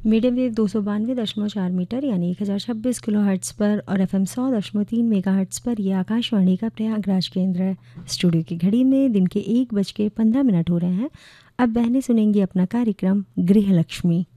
Medium wave 292.4 metre यानी 1026 kilohertz पर और FM 100.3 मेगाहर्ट्ज़ पर ये आकाशवाणी का प्रयागराज केंद्र है। स्टूडियो की घड़ी में दिन के 1:15 हो रहे हैं। अब बहनें सुनेंगी अपना कार्यक्रम गृहलक्ष्मी।